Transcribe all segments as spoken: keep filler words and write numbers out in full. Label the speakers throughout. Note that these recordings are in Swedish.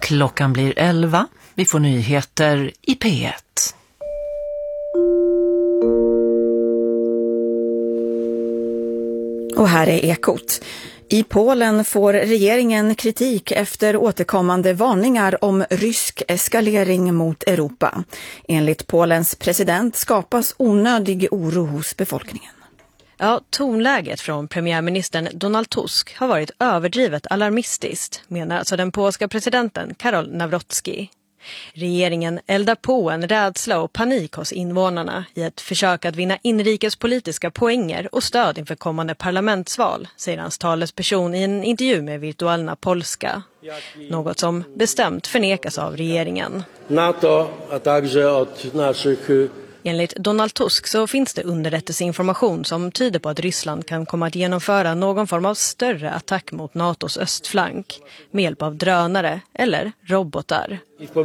Speaker 1: Klockan blir elva. Vi får nyheter i P ett.
Speaker 2: Och här är Ekot. I Polen får regeringen kritik efter återkommande varningar om rysk eskalering mot Europa. Enligt Polens president skapas onödig oro hos befolkningen.
Speaker 3: Ja, tonläget från premiärministern Donald Tusk har varit överdrivet alarmistiskt, menar alltså den polska presidenten Karol Nawrocki. Regeringen eldar på en rädsla och panik hos invånarna i ett försök att vinna inrikespolitiska poänger och stöd inför kommande parlamentsval, säger hans talesperson i en intervju med Wirtualna Polska. Något som bestämt förnekas av regeringen.
Speaker 4: NATO, a także od naszych...
Speaker 3: Enligt Donald Tusk så finns det underrättelseinformation som tyder på att Ryssland kan komma att genomföra någon form av större attack mot NATOs östflank med hjälp av drönare eller robotar.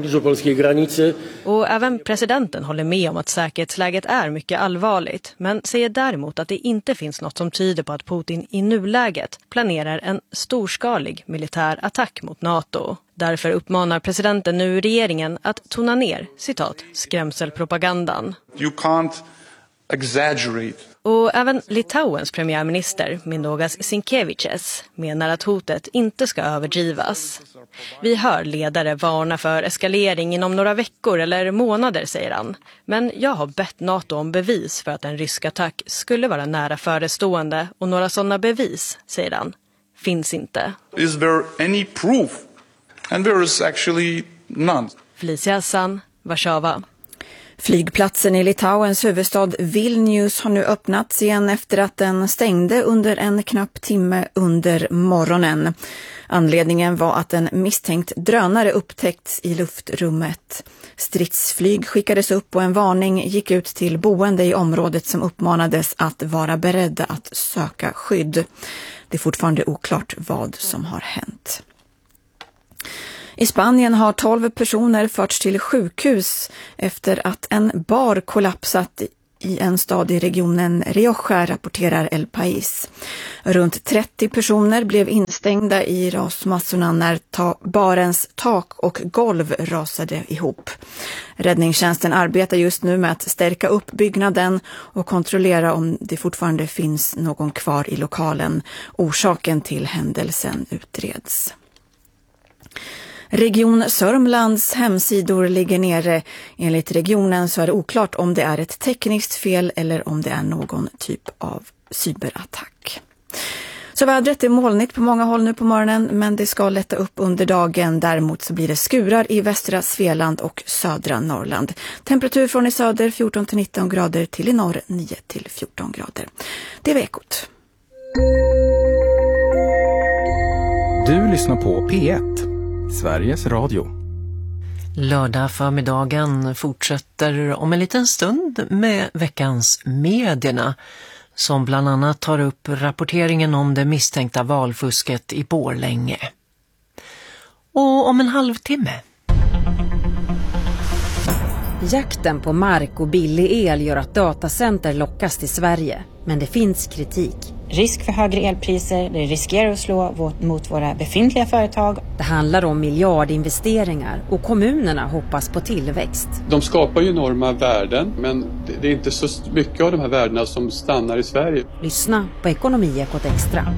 Speaker 3: Och även presidenten håller med om att säkerhetsläget är mycket allvarligt, men säger däremot att det inte finns något som tyder på att Putin i nuläget planerar en storskalig militär attack mot NATO. Därför uppmanar presidenten nu regeringen att tona ner, citat, skrämselpropagandan.
Speaker 5: You can't exaggerate.
Speaker 3: Och även Litauens premiärminister Mindaugas Sinkevičius menar att hotet inte ska överdrivas. Vi hör ledare varna för eskalering inom några veckor eller månader, säger han. Men jag har bett NATO om bevis för att en rysk attack skulle vara nära förestående, och några sådana bevis, säger han, finns inte.
Speaker 5: Is there any proof? And there is actually none.
Speaker 3: Felicia Hassan, Warszawa.
Speaker 2: Flygplatsen i Litauens huvudstad Vilnius har nu öppnats igen efter att den stängde under en knapp timme under morgonen. Anledningen var att en misstänkt drönare upptäckts i luftrummet. Stridsflyg skickades upp och en varning gick ut till boende i området som uppmanades att vara beredda att söka skydd. Det är fortfarande oklart vad som har hänt. I Spanien har tolv personer förts till sjukhus efter att en bar kollapsat i en stad i regionen Rioja, rapporterar El País. Runt trettio personer blev instängda i rasmassorna när ta- barens tak och golv rasade ihop. Räddningstjänsten arbetar just nu med att stärka upp byggnaden och kontrollera om det fortfarande finns någon kvar i lokalen. Orsaken till händelsen utreds. Region Sörmlands hemsidor ligger nere. Enligt regionen så är det oklart om det är ett tekniskt fel eller om det är någon typ av cyberattack. Så vädret är molnigt på många håll nu på morgonen, men det ska lätta upp under dagen. Däremot så blir det skurar i västra Svealand och södra Norrland. Temperatur från i söder fjorton till nitton grader, till i norr nio till fjorton grader. Det var Ekot.
Speaker 6: Du lyssnar på P ett. Sveriges Radio.
Speaker 1: Lördag förmiddagen fortsätter om en liten stund med veckans medierna, som bland annat tar upp rapporteringen om det misstänkta valfusket i Borlänge. Och om en halvtimme.
Speaker 7: Jakten på mark och billig el gör att datacenter lockas till Sverige, men det finns kritik.
Speaker 8: Risk för högre elpriser, det riskerar att slå mot våra befintliga företag.
Speaker 7: Det handlar om miljardinvesteringar och kommunerna hoppas på tillväxt.
Speaker 9: De skapar ju enorma värden, men det är inte så mycket av de här värdena som stannar i Sverige.
Speaker 7: Lyssna på Ekonomiekot Extra.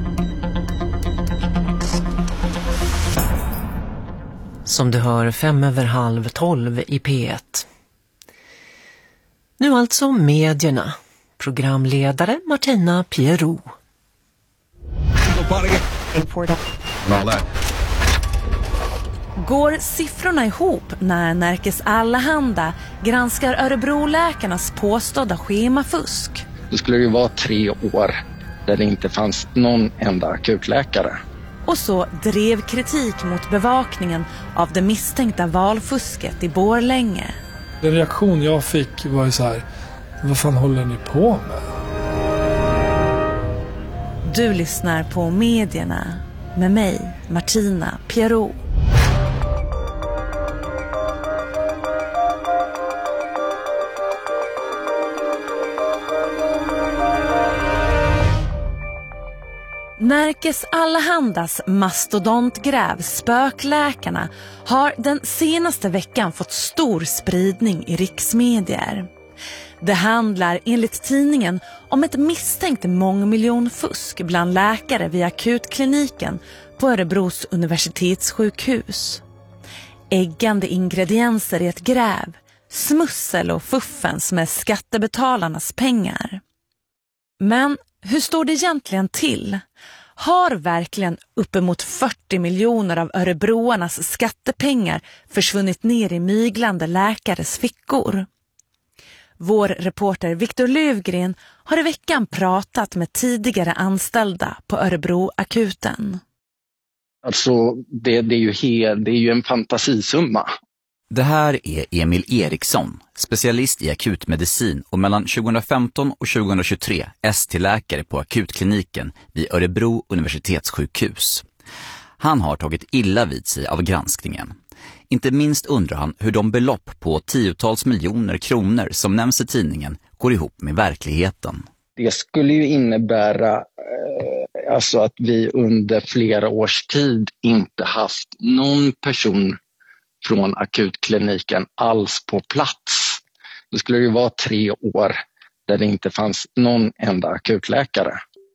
Speaker 1: Som du hör fem över halv tolv i P ett. Nu alltså medierna. Programledare Martina Pierrot.
Speaker 10: Går siffrorna ihop när Närkes Allehanda granskar Örebroläkarnas påstådda schemafusk?
Speaker 11: Det skulle ju vara tre år där det inte fanns någon enda akutläkare.
Speaker 10: Och så drev kritik mot bevakningen av det misstänkta valfusket i Borlänge.
Speaker 12: Den reaktion jag fick var ju så här: vad fan håller ni på med?
Speaker 10: Du lyssnar på medierna med mig, Martina Pierrot. Närkes Allahandas mastodontgräv Spökläkarna har den senaste veckan fått stor spridning i riksmedier. Det handlar enligt tidningen om ett misstänkt mångmiljonfusk bland läkare vid akutkliniken på Örebros universitetssjukhus. Äggande ingredienser i ett gräv, smussel och fuffens med skattebetalarnas pengar. Men hur står det egentligen till? Har verkligen uppemot fyrtio miljoner av örebroarnas skattepengar försvunnit ner i myglande läkares fickor? Vår reporter Victor Lövgren har i veckan pratat med tidigare anställda på Örebroakuten.
Speaker 11: Alltså det, det, är ju he, det är ju en fantasisumma.
Speaker 13: Det här är Emil Eriksson, specialist i akutmedicin och mellan tjugohundrafemton och tjugohundratjugotre S T-läkare på akutkliniken vid Örebro universitetssjukhus. Han har tagit illa vid sig av granskningen. Inte minst undrar han hur de belopp på tiotals miljoner kronor som nämns i tidningen går ihop med verkligheten.
Speaker 11: Det skulle ju innebära eh, alltså att vi under flera års tid inte haft någon person från akutkliniken alls på plats. Det skulle ju vara tre år där det inte fanns någon enda akutläkare.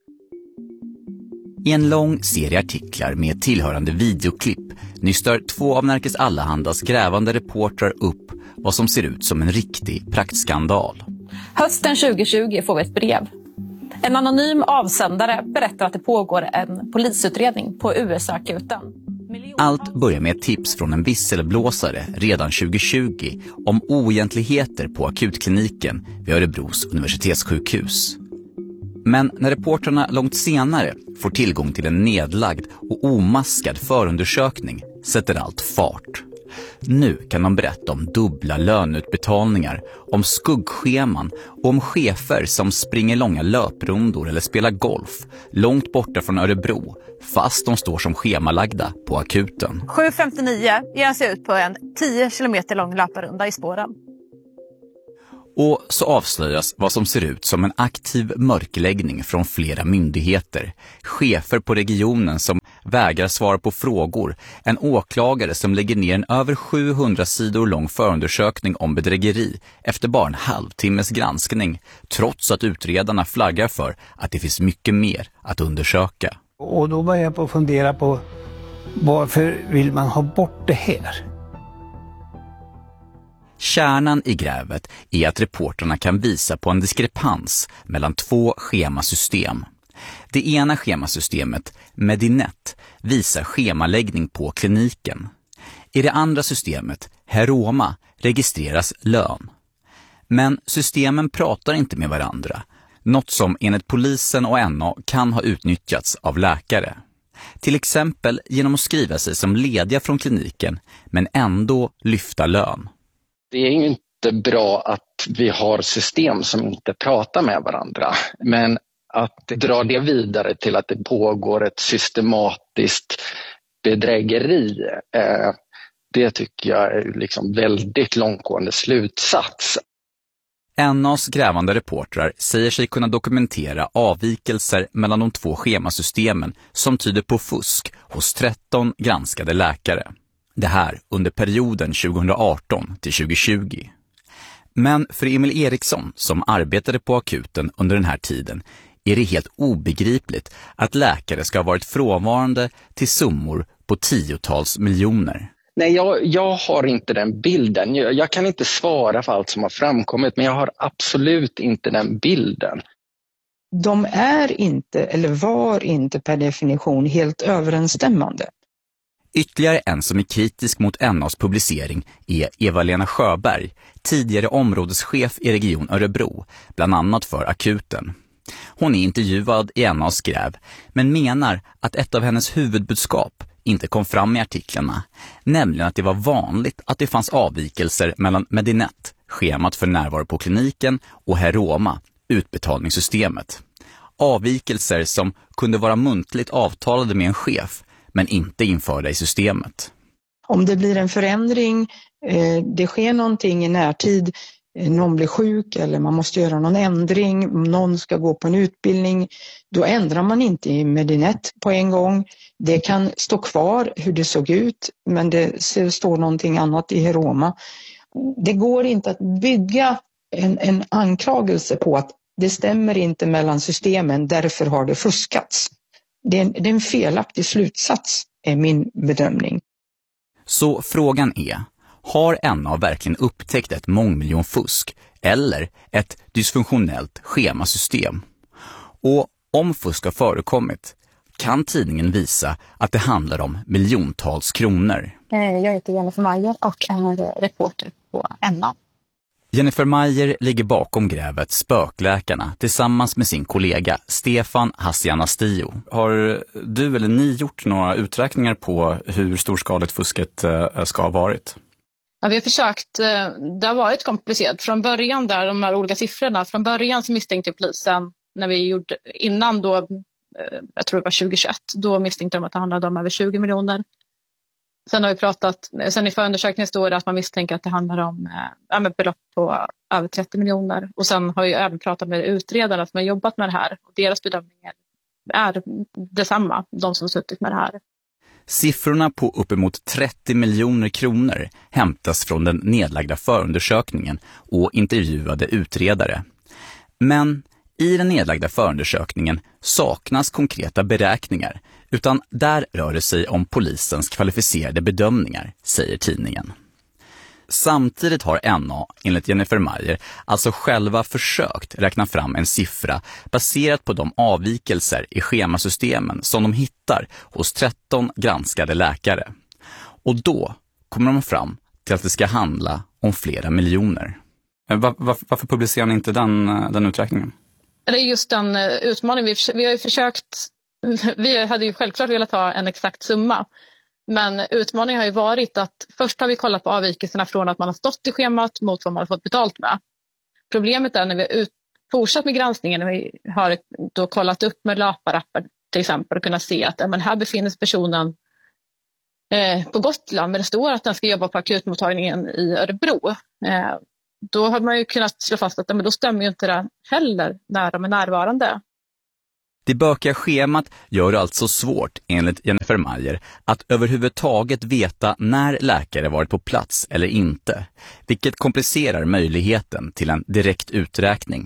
Speaker 13: I en lång serie artiklar med tillhörande videoklipp nystar två av Närkes Allahandas grävande reportrar upp vad som ser ut som en riktig praktskandal.
Speaker 14: Hösten tjugohundratjugo får vi ett brev. En anonym avsändare berättar att det pågår en polisutredning på U S-akuten.
Speaker 13: Allt börjar med ett tips från en visselblåsare redan tjugohundratjugo om oegentligheter på akutkliniken vid Örebros universitetssjukhus. Men när reporterna långt senare får tillgång till en nedlagd och omaskad förundersökning sätter allt fart. Nu kan de berätta om dubbla löneutbetalningar, om skuggscheman och om chefer som springer långa löprundor eller spelar golf långt borta från Örebro fast de står som schemalagda på akuten.
Speaker 14: sju femtionio ger han sig ut på en tio kilometer lång löparrunda i spåren.
Speaker 13: Och så avslöjas vad som ser ut som en aktiv mörkläggning från flera myndigheter. Chefer på regionen som vägrar svara på frågor. En åklagare som lägger ner en över sjuhundra sidor lång förundersökning om bedrägeri efter bara en halvtimmes granskning. Trots att utredarna flaggar för att det finns mycket mer att undersöka.
Speaker 15: Och då börjar jag på att fundera på varför vill man ha bort det här?
Speaker 13: Kärnan i grävet är att reporterna kan visa på en diskrepans mellan två schemasystem. Det ena schemasystemet, Medinet, visar schemaläggning på kliniken. I det andra systemet, Heroma, registreras lön. Men systemen pratar inte med varandra, något som enligt polisen och N A kan ha utnyttjats av läkare. Till exempel genom att skriva sig som lediga från kliniken men ändå lyfta lön.
Speaker 11: Det är ju inte bra att vi har system som inte pratar med varandra, men att dra det vidare till att det pågår ett systematiskt bedrägeri, eh, det tycker jag är liksom väldigt långtgående slutsats.
Speaker 13: N A:s grävande reportrar säger sig kunna dokumentera avvikelser mellan de två schemasystemen som tyder på fusk hos tretton granskade läkare. Det här under perioden tjugohundraarton till tjugotjugo. Men för Emil Eriksson, som arbetade på akuten under den här tiden, är det helt obegripligt att läkare ska ha varit frånvarande till summor på tiotals miljoner.
Speaker 11: Nej, jag, jag har inte den bilden. Jag, jag kan inte svara för allt som har framkommit, men jag har absolut inte den bilden.
Speaker 16: De är inte, eller var inte per definition, helt överensstämmande.
Speaker 13: Ytterligare en som är kritisk mot N A:s publicering är Eva-Lena Sjöberg, tidigare områdeschef i region Örebro, bland annat för akuten. Hon är intervjuad i N A:s gräv, men menar att ett av hennes huvudbudskap inte kom fram i artiklarna, nämligen att det var vanligt att det fanns avvikelser mellan Medinet, schemat för närvaro på kliniken, och Heroma, utbetalningssystemet. Avvikelser som kunde vara muntligt avtalade med en chef, men inte införda i systemet.
Speaker 16: Om det blir en förändring, eh, det sker någonting i närtid, någon blir sjuk eller man måste göra någon ändring, någon ska gå på en utbildning, då ändrar man inte i Medinet på en gång. Det kan stå kvar hur det såg ut, men det står någonting annat i Heroma. Det går inte att bygga en, en anklagelse på att det stämmer inte mellan systemen, därför har det fuskats. Det är en, det är en felaktig slutsats, är min bedömning.
Speaker 13: Så frågan är, har N A verkligen upptäckt ett mångmiljonfusk eller ett dysfunktionellt schemasystem? Och om fusk har förekommit, kan tidningen visa att det handlar om miljontals kronor?
Speaker 14: Jag heter Jennifer Mayer och är reporter på N A.
Speaker 13: Jennifer Mayer ligger bakom grävet Spökläkarna tillsammans med sin kollega Stefan Hassianastio. Har du eller ni gjort några uträkningar på hur storskaligt fusket ska ha varit?
Speaker 14: Ja, vi har försökt, det har varit komplicerat. Från början där, de här olika siffrorna, från början så misstänkte polisen, när vi gjorde, innan då, jag tror det var tjugohundratjugoett, då misstänkte de att det handlade om över tjugo miljoner. Sen har vi pratat, sen i förundersökningen står det att man misstänker att det handlar om ja, med belopp på över trettio miljoner. Och sen har vi även pratat med utredarna som har jobbat med det här. Och deras bedömningar är detsamma, de som suttit med det här.
Speaker 13: Siffrorna på uppemot trettio miljoner kronor hämtas från den nedlagda förundersökningen och intervjuade utredare. Men i den nedlagda förundersökningen saknas konkreta beräkningar, utan där rör det sig om polisens kvalificerade bedömningar, säger tidningen. Samtidigt har N A, enligt Jennifer Mayer, alltså själva försökt räkna fram en siffra baserat på de avvikelser i schemasystemen som de hittar hos tretton granskade läkare. Och då kommer de fram till att det ska handla om flera miljoner. Var, var, varför publicerar ni inte den, den uträkningen?
Speaker 14: Det är just den utmaningen. Vi, vi har ju försökt, vi hade ju självklart velat ha en exakt summa. Men utmaningen har ju varit att först har vi kollat på avvikelserna från att man har stått i schemat mot vad man har fått betalt med. Problemet är när vi har ut, fortsatt med granskningen och vi har då kollat upp med löparappar till exempel och kunnat se att ja, men här befinner sig personen eh, på Gotland, men det står att den ska jobba på akutmottagningen i Örebro. Eh, då har man ju kunnat slå fast att ja, men då stämmer ju inte det heller när de är närvarande.
Speaker 13: Det bökiga schemat gör det alltså svårt, enligt Jennifer Mayer, att överhuvudtaget veta när läkare varit på plats eller inte, vilket komplicerar möjligheten till en direkt uträkning.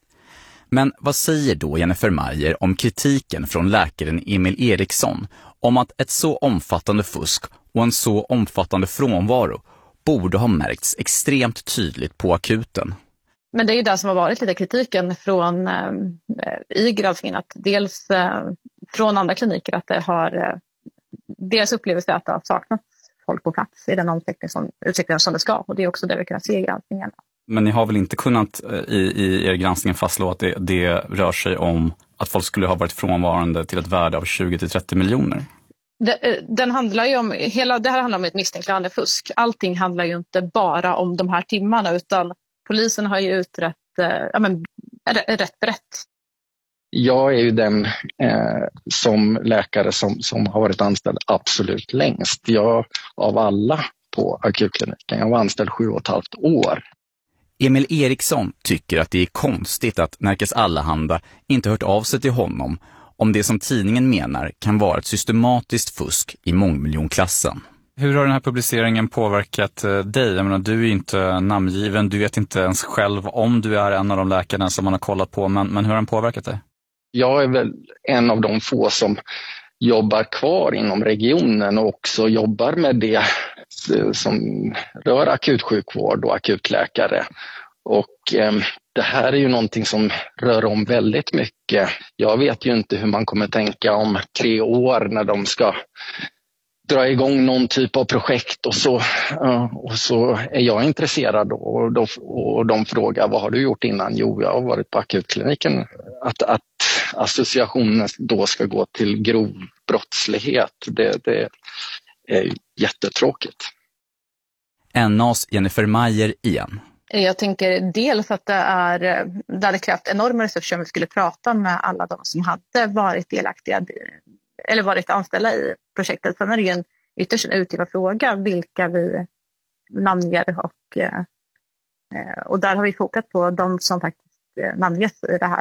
Speaker 13: Men vad säger då Jennifer Mayer om kritiken från läkaren Emil Eriksson om att ett så omfattande fusk och en så omfattande frånvaro borde ha märkts extremt tydligt på akuten?
Speaker 14: Men det är ju det som har varit lite kritiken från eh, i granskningen, att dels eh, från andra kliniker att det har eh, deras upplevelse att det har saknats folk på plats i den omsättning som, utsträckning som det ska, och det är också det vi kan se i granskningen.
Speaker 13: Men ni har väl inte kunnat i, i er granskning fastslå att det, det rör sig om att folk skulle ha varit frånvarande till ett värde av tjugo till trettio miljoner?
Speaker 14: Det, den handlar ju om, hela det här handlar om ett misstänkande fusk. Allting handlar ju inte bara om de här timmarna, utan polisen har ju utrett eh, ja, men, rätt brett.
Speaker 11: Jag är ju den eh, som läkare som, som har varit anställd absolut längst. Jag av alla på akutkliniken. Jag var anställd sju och ett halvt år.
Speaker 13: Emil Eriksson tycker att det är konstigt att Nerikes Allehanda inte hört av sig till honom om det som tidningen menar kan vara ett systematiskt fusk i mångmiljonklassen. Hur har den här publiceringen påverkat dig? Jag menar, du är ju inte namngiven, du vet inte ens själv om du är en av de läkarna som man har kollat på, men, men hur har den påverkat dig?
Speaker 11: Jag är väl en av de få som jobbar kvar inom regionen och också jobbar med det som rör akutsjukvård och akutläkare. Och eh, det här är ju någonting som rör om väldigt mycket. Jag vet ju inte hur man kommer tänka om tre år när de ska dra igång någon typ av projekt och så, uh, och så är jag intresserad och, då, och de frågar vad har du gjort innan? Jo, jag har varit på akutkliniken. Att, att associationen då ska gå till grov brottslighet, det, det är jättetråkigt.
Speaker 13: N A:s Jennifer Mayer igen.
Speaker 14: Jag tänker dels att det, är, det hade krävt enorma resurser om vi skulle prata med alla de som hade varit delaktiga eller varit anställda i projektet. Sen är det en ytterst en utgivarfråga vilka vi namnger och Och där har vi fokat på de som faktiskt namnges i det här.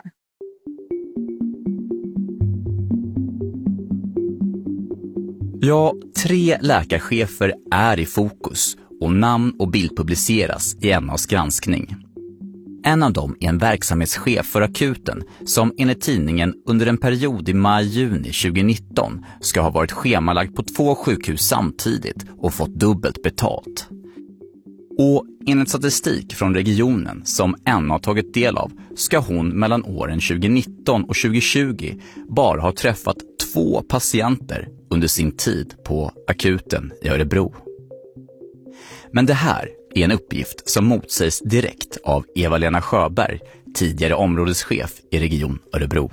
Speaker 13: Ja, tre läkarchefer är i fokus och namn och bild publiceras i N A:s granskning. En av dem är en verksamhetschef för akuten som enligt tidningen under en period i maj-juni tjugonitton ska ha varit schemalagd på två sjukhus samtidigt och fått dubbelt betalt. Och enligt statistik från regionen som N A tagit del av ska hon mellan åren tjugonitton och tjugotjugo bara ha träffat två patienter under sin tid på akuten i Örebro. Men det här är en uppgift som motsägs direkt av Eva-Lena Sjöberg, tidigare områdeschef i Region Örebro.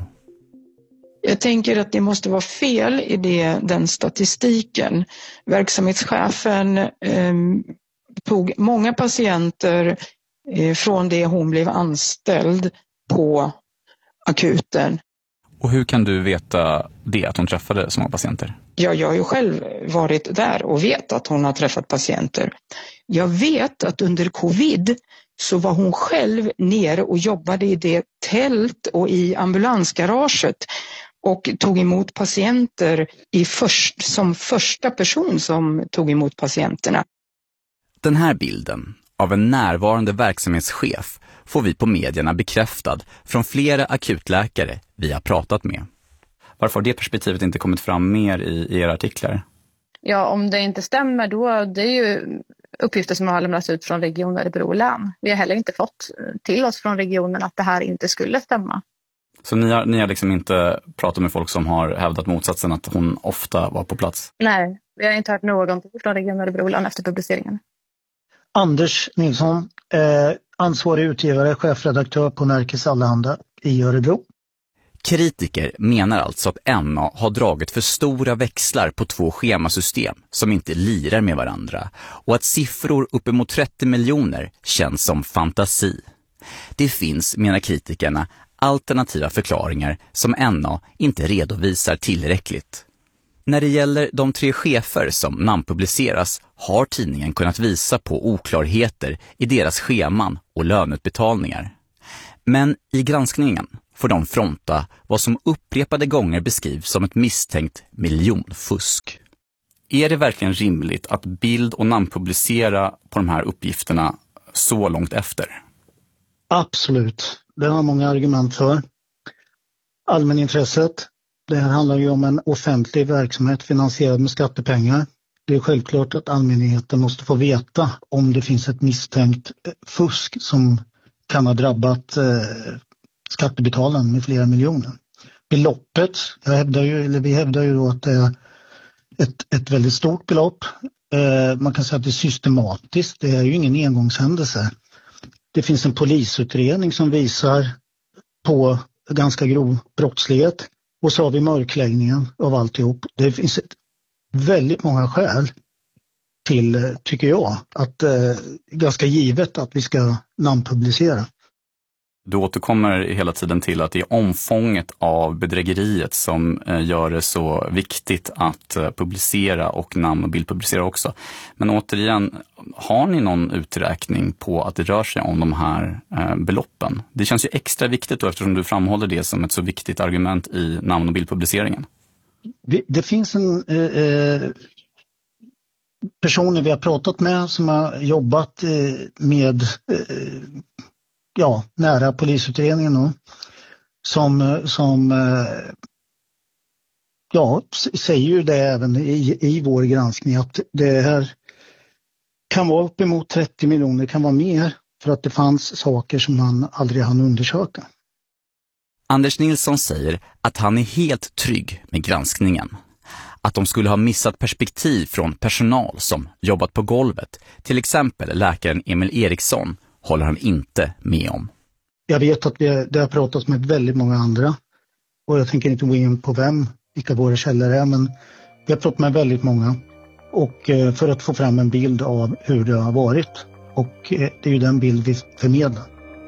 Speaker 16: Jag tänker att det måste vara fel i det, den statistiken. Verksamhetschefen eh, tog många patienter eh, från det hon blev anställd på akuten.
Speaker 6: Och hur kan du veta det, att hon träffade så många patienter?
Speaker 16: Ja, jag har ju själv varit där och vet att hon har träffat patienter. Jag vet att under covid så var hon själv nere och jobbade i det tält och i ambulansgaraget och tog emot patienter i först, som första person som tog emot patienterna.
Speaker 13: Den här bilden av en närvarande verksamhetschef får vi på medierna bekräftad från flera akutläkare vi har pratat med. Varför har det perspektivet inte kommit fram mer i, i era artiklar?
Speaker 14: Ja, om det inte stämmer då, det är ju uppgifter som har lämnats ut från Region Örebro län. Vi har heller inte fått till oss från regionen att det här inte skulle stämma.
Speaker 6: Så ni har, ni har liksom inte pratat med folk som har hävdat motsatsen, att hon ofta var på plats?
Speaker 14: Nej, vi har inte hört någonting från Region Örebro län efter publiceringen.
Speaker 17: Anders Nilsson, eh, ansvarig utgivare, chefredaktör på Nerikes Allehanda i Örebro.
Speaker 13: Kritiker menar alltså att N A har dragit för stora växlar på två schemasystem som inte lirar med varandra och att siffror uppemot trettio miljoner känns som fantasi. Det finns, menar kritikerna, alternativa förklaringar som N A inte redovisar tillräckligt. När det gäller de tre chefer som namnpubliceras har tidningen kunnat visa på oklarheter i deras scheman och löneutbetalningar. Men i granskningen får de fronta vad som upprepade gånger beskrivs som ett misstänkt miljonfusk.
Speaker 6: Är det verkligen rimligt att bild- och namnpublicera på de här uppgifterna så långt efter?
Speaker 17: Absolut. Det har många argument för. Allmänintresset. Det här handlar ju om en offentlig verksamhet finansierad med skattepengar. Det är självklart att allmänheten måste få veta om det finns ett misstänkt fusk som kan ha drabbat eh, skattebetalaren med flera miljoner. Beloppet, jag hävdar ju, eller vi hävdar ju då att det är ett, ett väldigt stort belopp. Eh, man kan säga att det är systematiskt, det är ju ingen engångshändelse. Det finns en polisutredning som visar på ganska grov brottslighet. Och så har vi mörkläggningen av alltihop. Det finns ett väldigt många skäl till, tycker jag, att eh, ganska givet att vi ska namnpublicera.
Speaker 6: Du återkommer hela tiden till att det är omfånget av bedrägeriet som eh, gör det så viktigt att eh, publicera och namn- och bildpublicera också. Men återigen, har ni någon uträkning på att det rör sig om de här eh, beloppen? Det känns ju extra viktigt då, eftersom du framhåller det som ett så viktigt argument i namn- och bildpubliceringen.
Speaker 17: Vi, det finns en eh, personer vi har pratat med som har jobbat eh, med eh, ja, nära polisutredningen då, som, som ja, säger ju det även i, i vår granskning att det här kan vara uppemot trettio miljoner, kan vara mer, för att det fanns saker som man aldrig hann undersöka.
Speaker 13: Anders Nilsson säger att han är helt trygg med granskningen. Att de skulle ha missat perspektiv från personal som jobbat på golvet, till exempel läkaren Emil Eriksson, håller han inte med om.
Speaker 17: Jag vet att vi, det har pratats med väldigt många andra och jag tänker inte gå in på vem, vilka våra källor är, men vi har pratat med väldigt många och för att få fram en bild av hur det har varit, och det är ju den bild vi förmedlar.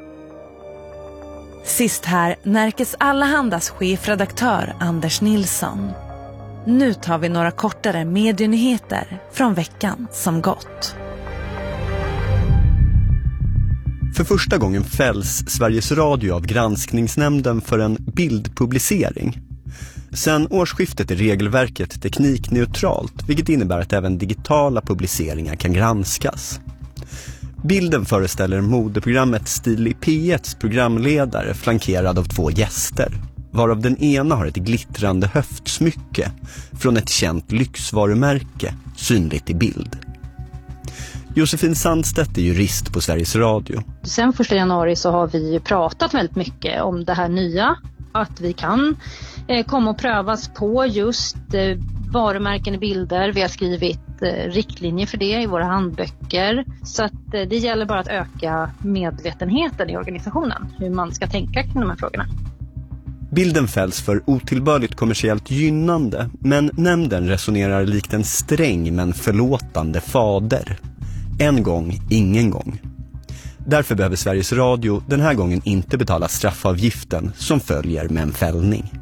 Speaker 10: Sist här Nerikes Allahandas chefredaktör Anders Nilsson. Nu tar vi några kortare medienyheter från veckan som gått.
Speaker 18: För första gången fälls Sveriges Radio av granskningsnämnden för en bildpublicering. Sen årsskiftet är regelverket teknikneutralt, vilket innebär att även digitala publiceringar kan granskas. Bilden föreställer modeprogrammet Stil i P etts programledare flankerad av två gäster, varav den ena har ett glittrande höftsmycke från ett känt lyxvarumärke synligt i bild. Josefin Sandstedt är jurist på Sveriges Radio.
Speaker 19: Sen första januari så har vi pratat väldigt mycket om det här nya, att vi kan eh, komma och prövas på just eh, varumärken i bilder. Vi har skrivit eh, riktlinjer för det i våra handböcker. Så att, eh, det gäller bara att öka medvetenheten i organisationen, hur man ska tänka kring de här frågorna.
Speaker 18: Bilden fälls för otillbörligt kommersiellt gynnande, men nämnden resonerar likt en sträng men förlåtande fader. En gång, ingen gång. Därför behöver Sveriges Radio den här gången inte betala straffavgiften som följer med en fällning.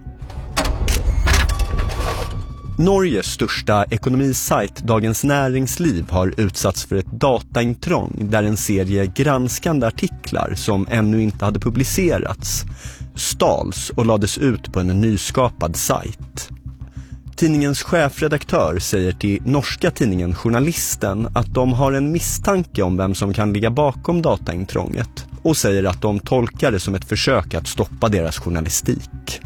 Speaker 18: Norges största ekonomisajt Dagens Näringsliv har utsatts för ett dataintrång där en serie granskande artiklar som ännu inte hade publicerats stals och lades ut på en nyskapad sajt. Tidningens chefredaktör säger till norska tidningen Journalisten att de har en misstanke om vem som kan ligga bakom dataintrånget och säger att de tolkar det som ett försök att stoppa deras journalistik.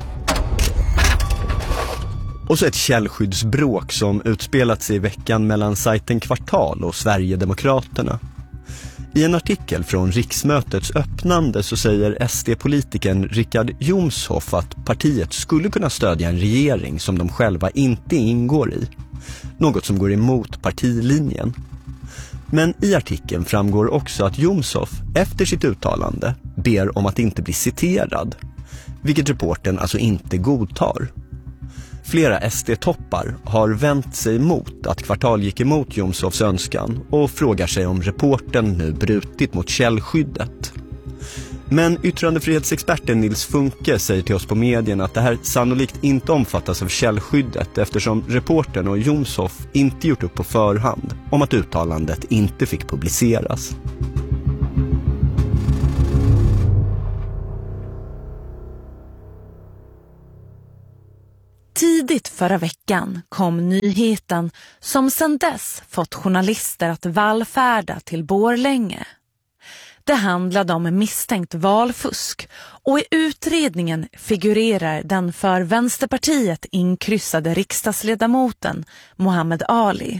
Speaker 18: Och så ett källskyddsbråk som utspelat sig i veckan mellan sajten Kvartal och Sverigedemokraterna. I en artikel från riksmötets öppnande så säger S D-politikern Richard Jomshof att partiet skulle kunna stödja en regering som de själva inte ingår i. Något som går emot partilinjen. Men i artikeln framgår också att Jomshof efter sitt uttalande ber om att inte bli citerad. Vilket reporten alltså inte godtar. Flera S D-toppar har vänt sig mot att Kvartal gick emot Jomshofs önskan och frågar sig om reporten nu brutit mot källskyddet. Men yttrandefrihetsexperten Nils Funke säger till oss på medierna att det här sannolikt inte omfattas av källskyddet eftersom reporten och Jomshof inte gjort upp på förhand om att uttalandet inte fick publiceras.
Speaker 10: Tidigt förra veckan kom nyheten som sedan dess fått journalister att vallfärda till Borlänge. Det handlade om misstänkt valfusk och i utredningen figurerar den för Vänsterpartiet inkryssade riksdagsledamoten Mohammed Ali.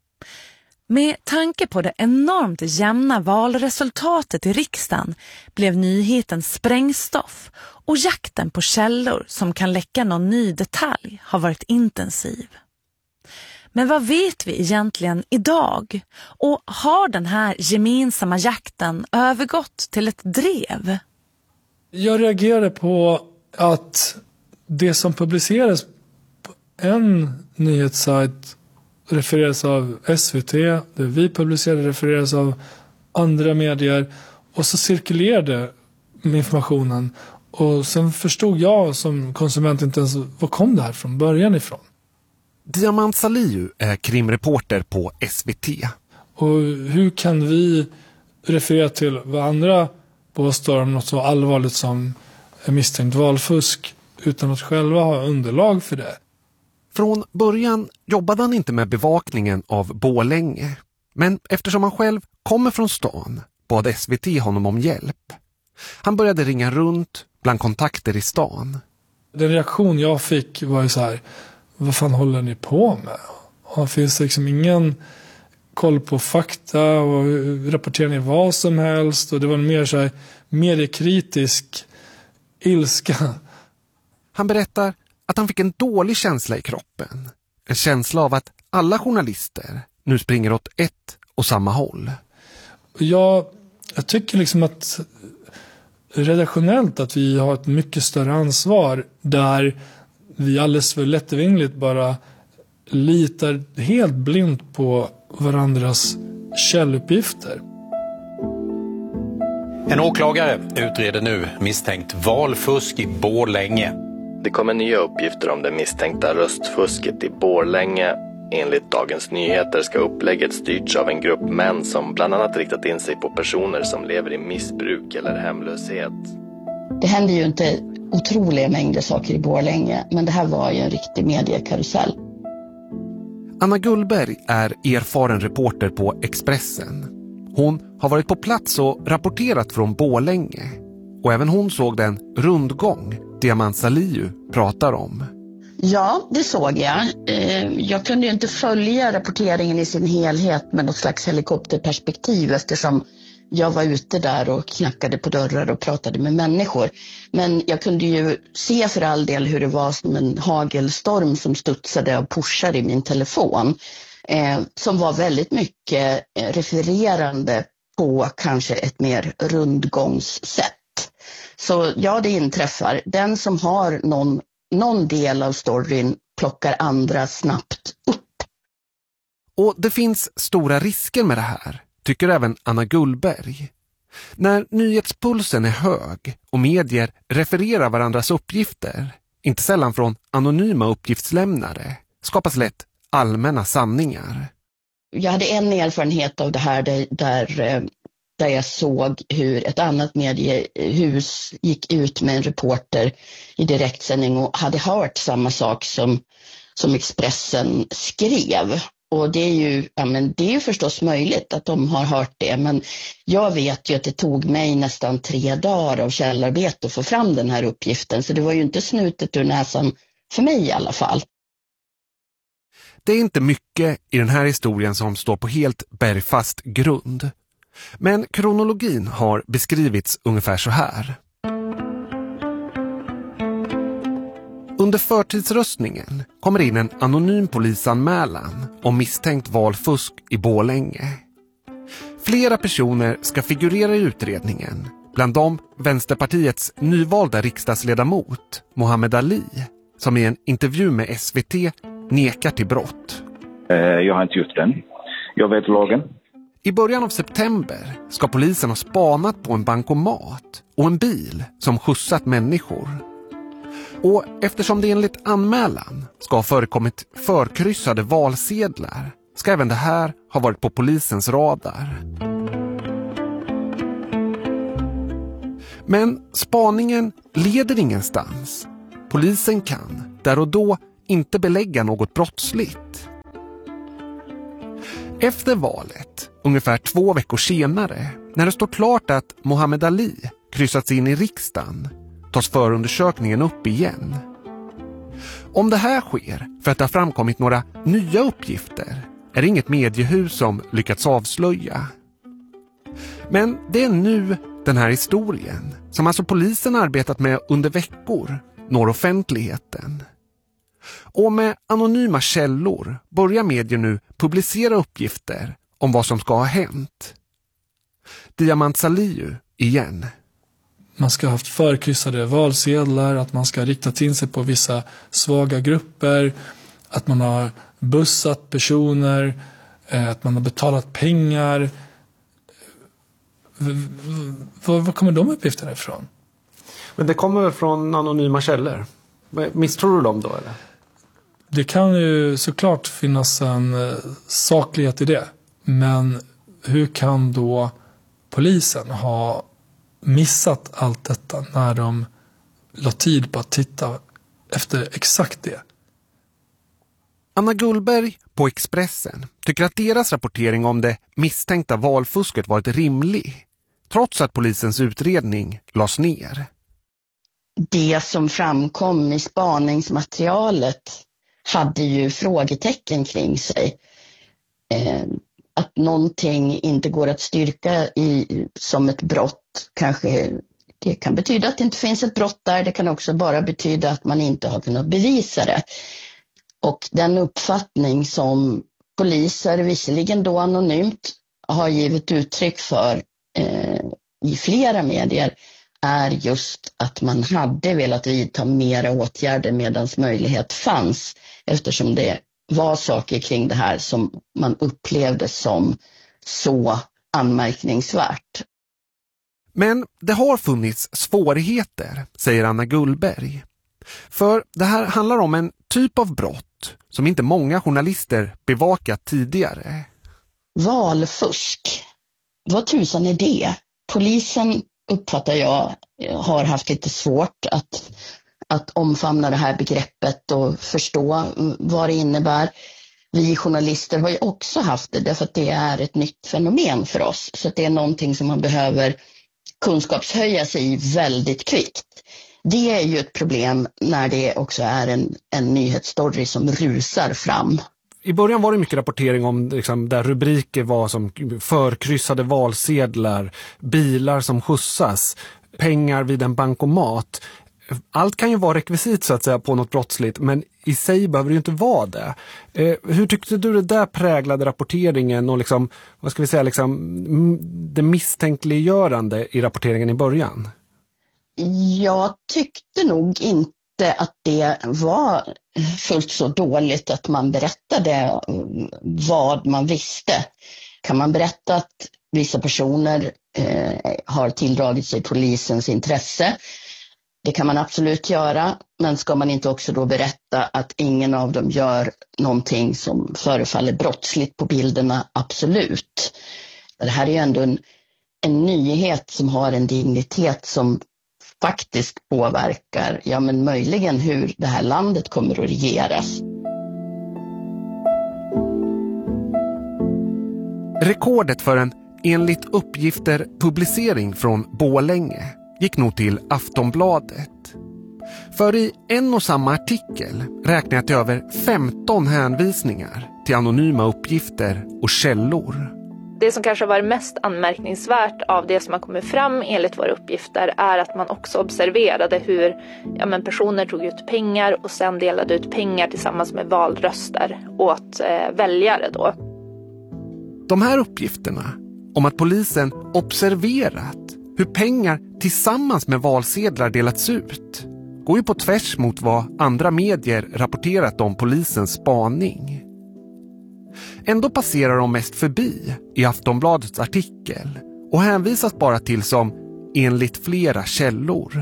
Speaker 10: Med tanke på det enormt jämna valresultatet i riksdagen blev nyheten sprängstoff och jakten på källor som kan läcka någon ny detalj har varit intensiv. Men vad vet vi egentligen idag? Och har den här gemensamma jakten övergått till ett drev?
Speaker 12: Jag reagerade på att det som publicerades på en nyhetssajt refereras av S V T, det vi publicerade refereras av andra medier och så cirkulerade informationen och sen förstod jag som konsument inte ens vad kom det här från början ifrån.
Speaker 20: Diamant Salihu är krimreporter på S V T.
Speaker 12: Och hur kan vi referera till vad andra påstår om något så allvarligt som misstänkt valfusk utan att själva ha underlag för det?
Speaker 20: Från början jobbade han inte med bevakningen av Borlänge. Men eftersom han själv kommer från stan bad S V T honom om hjälp. Han började ringa runt bland kontakter i stan.
Speaker 12: Den reaktion jag fick var ju så här: vad fan håller ni på med? Och finns det liksom ingen koll på fakta och rapporterar ni vad som helst? Och det var mer så här mediekritisk ilska.
Speaker 20: Han berättar att han fick en dålig känsla i kroppen. En känsla av att alla journalister nu springer åt ett och samma håll.
Speaker 12: Jag, jag tycker liksom att redaktionellt att vi har ett mycket större ansvar där vi alldeles för lättvindigt bara litar helt blint på varandras källuppgifter.
Speaker 21: En åklagare utreder nu misstänkt valfusk i Borlänge.
Speaker 22: Det kommer nya uppgifter om det misstänkta röstfusket i Borlänge
Speaker 4: Enligt Dagens Nyheter ska upplägget styrts av en grupp män som bland annat riktat in sig på personer som lever i missbruk eller hemlöshet.
Speaker 22: Det händer ju inte otroliga mängder saker i Borlänge, men det här var ju en riktig mediekarusell.
Speaker 20: Anna Gullberg är erfaren reporter på Expressen. Hon har varit på plats och rapporterat från Borlänge. Och även hon såg den rundgång Diamant Salihu pratar om.
Speaker 22: Ja, det såg jag. Jag kunde ju inte följa rapporteringen i sin helhet med något slags helikopterperspektiv eftersom jag var ute där och knackade på dörrar och pratade med människor. Men jag kunde ju se för all del hur det var som en hagelstorm som studsade och pushade i min telefon. Eh, som var väldigt mycket refererande på kanske ett mer rundgångssätt. Så ja, det inträffar. Den som har någon, någon del av storyn plockar andra snabbt upp.
Speaker 20: Och det finns stora risker med det här, tycker även Anna Gullberg. När nyhetspulsen är hög och medier refererar varandras uppgifter, inte sällan från anonyma uppgiftslämnare, skapas lätt allmänna sanningar.
Speaker 22: Jag hade en erfarenhet av det här där, där, där jag såg hur ett annat mediehus gick ut med en reporter i direktsändning och hade hört samma sak som, som Expressen skrev. Och det är ju, ja, men det är ju förstås möjligt att de har hört det, men jag vet ju att det tog mig nästan tre dagar av källarbete att få fram den här uppgiften, så det var ju inte snutet ur näsan för mig i alla fall.
Speaker 20: Det är inte mycket i den här historien som står på helt bergfast grund. Men kronologin har beskrivits ungefär så här. Under förtidsröstningen kommer in en anonym polisanmälan om misstänkt valfusk i Borlänge. Flera personer ska figurera i utredningen, bland dem Vänsterpartiets nyvalda riksdagsledamot Mohammed Ali, som i en intervju med S V T nekar till brott.
Speaker 23: Jag har inte gjort den. Jag vet lagen.
Speaker 20: I början av september ska polisen ha spanat på en bankomat och en bil som skjutsat människor. Och eftersom det enligt anmälan ska ha förekommit förkryssade valsedlar ska även det här ha varit på polisens radar. Men spaningen leder ingenstans. Polisen kan där och då inte belägga något brottsligt. Efter valet, ungefär två veckor senare, när det står klart att Mohammed Ali kryssats in i riksdagen, tas förundersökningen upp igen. Om det här sker för att det har framkommit några nya uppgifter är det inget mediehus som lyckats avslöja. Men det är nu den här historien, som alltså polisen arbetat med under veckor, når offentligheten. Och med anonyma källor börjar medier nu publicera uppgifter om vad som ska ha hänt. Diamant Salihu igen.
Speaker 12: Man ska ha haft förkryssade valsedlar, att man ska ha riktat in sig på vissa svaga grupper, att man har bussat personer, att man har betalat pengar. Var kommer de uppgifterna ifrån?
Speaker 20: Men det kommer väl från anonyma källor? Misstror du dem då eller?
Speaker 12: Det kan ju såklart finnas en saklighet i det. Men hur kan då polisen ha missat allt detta när de la tid på att titta efter exakt det?
Speaker 20: Anna Gullberg på Expressen tycker att deras rapportering om det misstänkta valfusket varit rimlig, trots att polisens utredning lades ner.
Speaker 22: Det som framkom i spaningsmaterialet hade ju frågetecken kring sig. Eh, att någonting inte går att styrka i, som ett brott, kanske det kan betyda att det inte finns ett brott där. Det kan också bara betyda att man inte har kunnat bevisa det. Och den uppfattning som poliser, visserligen då anonymt, har givit uttryck för eh, i flera medier är just att man hade velat vidta mera åtgärder medan möjlighet fanns, eftersom det var saker kring det här som man upplevde som så anmärkningsvärt.
Speaker 20: Men det har funnits svårigheter, säger Anna Gullberg. För det här handlar om en typ av brott som inte många journalister bevakat tidigare.
Speaker 22: Valfusk. Vad tusan är det? Polisen, uppfattar jag, har haft lite svårt att, att omfamna det här begreppet och förstå vad det innebär. Vi journalister har ju också haft det därför att det är ett nytt fenomen för oss. Så att det är någonting som man behöver kunskapshöja sig i väldigt kvickt. Det är ju ett problem när det också är en, en nyhetsstory som rusar fram.
Speaker 20: I början var det mycket rapportering om liksom, där rubriker var som förkryssade valsedlar, bilar som skjutsas, pengar vid en bankomat. Allt kan ju vara rekvisit så att säga på något brottsligt, men i sig behöver det ju inte vara det. Eh, hur tyckte du det där präglade rapporteringen och liksom, vad ska vi säga, liksom, det misstänkliggörande i rapporteringen i början?
Speaker 22: Jag tyckte nog inte att det var fullt så dåligt att man berättade vad man visste. Kan man berätta att vissa personer eh, har tilldragit sig polisens intresse? Det kan man absolut göra, men ska man inte också då berätta att ingen av dem gör någonting som förefaller brottsligt på bilderna? Absolut. Det här är ju ändå en, en nyhet som har en dignitet som faktiskt påverkar, ja men möjligen hur det här landet kommer att regeras.
Speaker 20: Rekordet för en enligt uppgifter publicering från Borlänge gick nog till Aftonbladet. För i en och samma artikel räknar jag till över femton hänvisningar till anonyma uppgifter och källor.
Speaker 2: Det som kanske var mest anmärkningsvärt av det som har kommit fram enligt våra uppgifter är att man också observerade hur ja, men personer tog ut pengar och sen delade ut pengar tillsammans med valröster åt eh, väljare då.
Speaker 20: De här uppgifterna om att polisen observerat hur pengar tillsammans med valsedlar delats ut går ju på tvärs mot vad andra medier rapporterat om polisens spaning. Ändå passerar de mest förbi i Aftonbladets artikel och hänvisas bara till som enligt flera källor.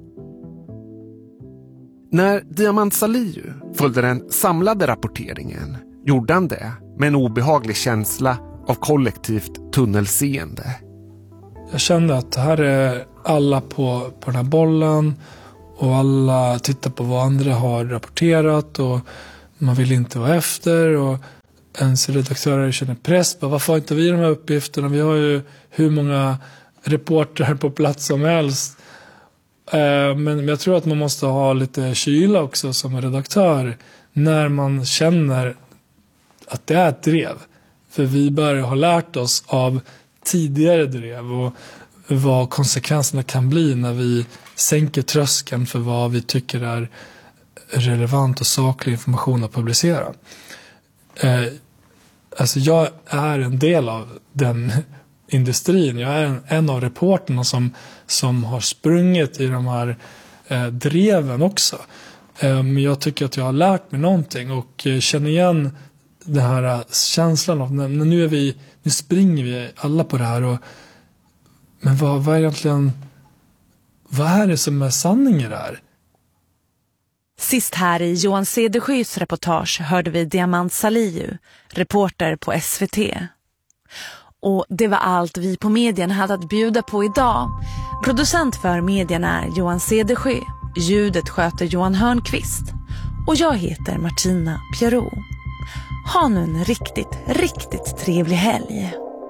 Speaker 20: När Diamant Salihu följde den samlade rapporteringen gjorde han det med en obehaglig känsla av kollektivt tunnelseende.
Speaker 12: Jag kände att här är alla på, på den här bollen och alla tittar på vad andra har rapporterat och man vill inte vara efter och ens redaktörer känner press på varför har inte vi de här uppgifterna? Vi har ju hur många reportrar på plats som helst. Men jag tror att man måste ha lite kyla också som redaktör när man känner att det är ett drev. För vi bör ha lärt oss av tidigare drev och vad konsekvenserna kan bli när vi sänker tröskeln för vad vi tycker är relevant och saklig information att publicera. Eh, alltså jag är en del av den industrin. Jag är en, en av reporterna som, som har sprungit i de här eh, dreven också. Eh, men jag tycker att jag har lärt mig någonting och eh, känner igen den här känslan av när, när nu är vi nu springer vi alla på det här och men vad, vad är egentligen vad är det som är sanning i det här?
Speaker 10: Sist här i Johan Cedersjys reportage hörde vi Diamant Salihu, reporter på S V T. Och det var allt vi på medien hade att bjuda på idag. Producent för medierna är Johan Cedersjö, ljudet sköter Johan Hörnqvist och jag heter Martina Pierrot. Ha nu en riktigt, riktigt trevlig helg.